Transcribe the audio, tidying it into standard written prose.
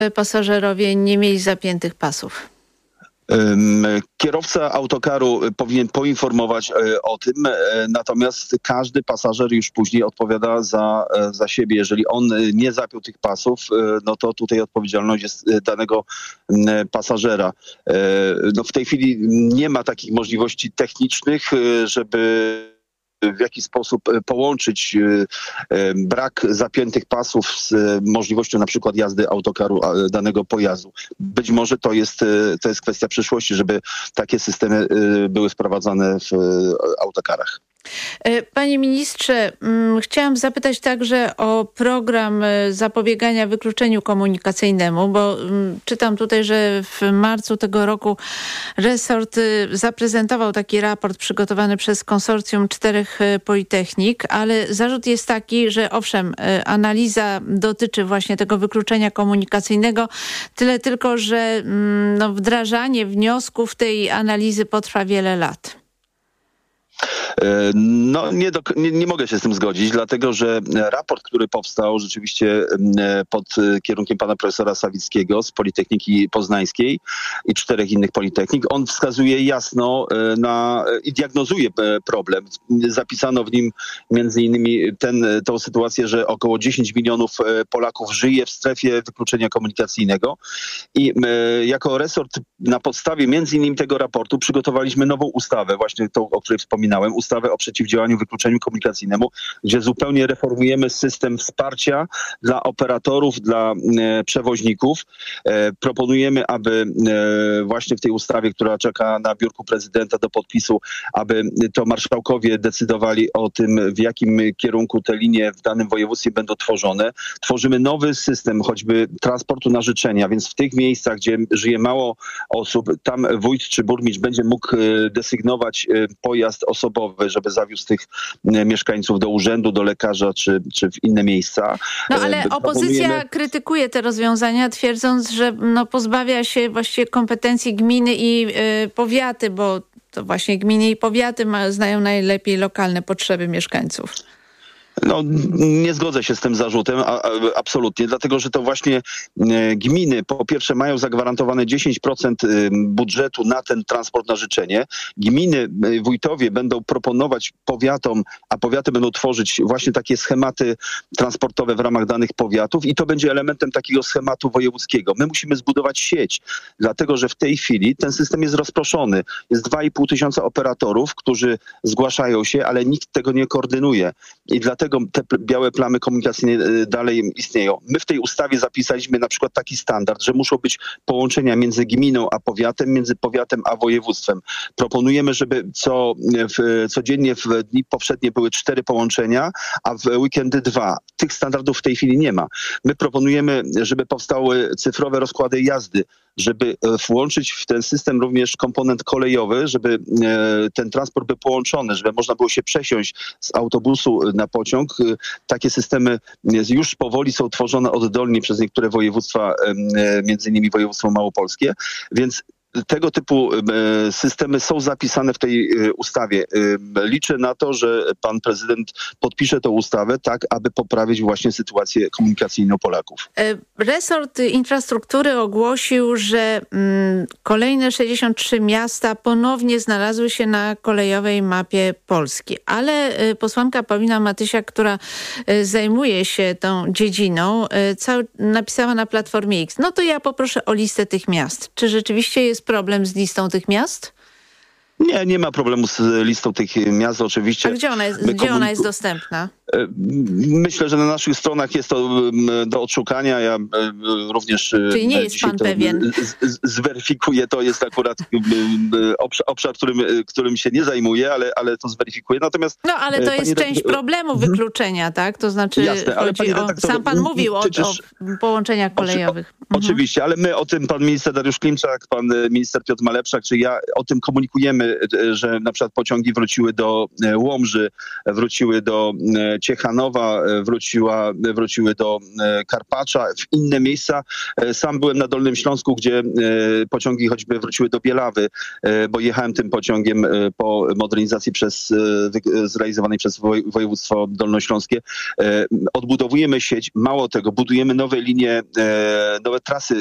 pasażerowie nie mieli zapiętych pasów? Kierowca autokaru powinien poinformować o tym, natomiast każdy pasażer już później odpowiada za siebie. Jeżeli on nie zapiął tych pasów, no to tutaj odpowiedzialność jest danego pasażera. No w tej chwili nie ma takich możliwości technicznych, żeby w jaki sposób połączyć brak zapiętych pasów z możliwością na przykład jazdy autokaru danego pojazdu. Być może to jest kwestia przyszłości, żeby takie systemy były wprowadzane w autokarach. Panie ministrze, chciałam zapytać także o program zapobiegania wykluczeniu komunikacyjnemu, bo czytam tutaj, że w marcu tego roku resort zaprezentował taki raport przygotowany przez konsorcjum 4 politechnik, ale zarzut jest taki, że owszem, analiza dotyczy właśnie tego wykluczenia komunikacyjnego, tyle tylko, że wdrażanie wniosków tej analizy potrwa wiele lat. No nie mogę się z tym zgodzić, dlatego że raport, który powstał rzeczywiście pod kierunkiem pana profesora Sawickiego z Politechniki Poznańskiej i 4 innych politechnik, on wskazuje jasno i diagnozuje problem. Zapisano w nim między innymi tą sytuację, że około 10 milionów Polaków żyje w strefie wykluczenia komunikacyjnego i jako resort na podstawie między innymi tego raportu przygotowaliśmy nową ustawę, właśnie tą, o której wspominałem, ustawę o przeciwdziałaniu wykluczeniu komunikacyjnemu, gdzie zupełnie reformujemy system wsparcia dla operatorów, dla przewoźników. Proponujemy, aby właśnie w tej ustawie, która czeka na biurku prezydenta do podpisu, aby to marszałkowie decydowali o tym, w jakim kierunku te linie w danym województwie będą tworzone. Tworzymy nowy system, choćby transportu na życzenia, więc w tych miejscach, gdzie żyje mało osób, tam wójt czy burmistrz będzie mógł desygnować pojazd osobowy, żeby zawiózł tych mieszkańców do urzędu, do lekarza czy w inne miejsca. No ale opozycja krytykuje te rozwiązania, twierdząc, że pozbawia się właściwie kompetencji gminy i powiaty, bo to właśnie gminy i powiaty znają najlepiej lokalne potrzeby mieszkańców. No, nie zgodzę się z tym zarzutem, absolutnie, dlatego że to właśnie gminy po pierwsze mają zagwarantowane 10% budżetu na ten transport na życzenie. Gminy, wójtowie będą proponować powiatom, a powiaty będą tworzyć właśnie takie schematy transportowe w ramach danych powiatów i to będzie elementem takiego schematu wojewódzkiego. My musimy zbudować sieć, dlatego że w tej chwili ten system jest rozproszony. Jest 2,5 tysiąca operatorów, którzy zgłaszają się, ale nikt tego nie koordynuje i dlatego te białe plamy komunikacyjne dalej istnieją. My w tej ustawie zapisaliśmy na przykład taki standard, że muszą być połączenia między gminą a powiatem, między powiatem a województwem. Proponujemy, żeby codziennie w dni powszednie były 4 połączenia, a w weekendy 2. Tych standardów w tej chwili nie ma. My proponujemy, żeby powstały cyfrowe rozkłady jazdy, żeby włączyć w ten system również komponent kolejowy, żeby ten transport był połączony, żeby można było się przesiąść z autobusu na pociąg. Takie systemy już powoli są tworzone oddolnie przez niektóre województwa, między innymi województwo małopolskie, więc tego typu systemy są zapisane w tej ustawie. Liczę na to, że pan prezydent podpisze tę ustawę tak, aby poprawić właśnie sytuację komunikacyjną Polaków. Resort Infrastruktury ogłosił, że kolejne 63 miasta ponownie znalazły się na kolejowej mapie Polski. Ale posłanka Paulina Matysiak, która zajmuje się tą dziedziną, napisała na Platformie X. No to ja poproszę o listę tych miast. Czy rzeczywiście jest problem z listą tych miast? Nie ma problemu z listą tych miast oczywiście. A gdzie ona jest dostępna? Myślę, że na naszych stronach jest to do odszukania. Ja również Czyli nie jest pan pewien? Zweryfikuję. To jest akurat obszar, którym się nie zajmuję, ale to zweryfikuję. Natomiast ale to jest część problemu wykluczenia, tak? To znaczy jasne, chodzi sam pan mówił o połączeniach kolejowych. Oczywiście, ale my o tym, pan minister Dariusz Klimczak, pan minister Piotr Malepszak, czy ja o tym komunikujemy, że na przykład pociągi wróciły do Łomży, wróciły do Ciechanowa wróciły do Karpacza, w inne miejsca. Sam byłem na Dolnym Śląsku, gdzie pociągi choćby wróciły do Bielawy, bo jechałem tym pociągiem po modernizacji zrealizowanej przez województwo dolnośląskie. Odbudowujemy sieć, mało tego, budujemy nowe linie, nowe trasy